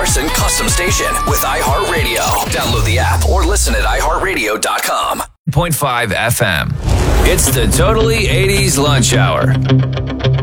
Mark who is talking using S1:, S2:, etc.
S1: Larson custom station with iHeartRadio. Download the app or listen at iHeartRadio.com. 0.5 FM. It's the Totally 80s Lunch Hour.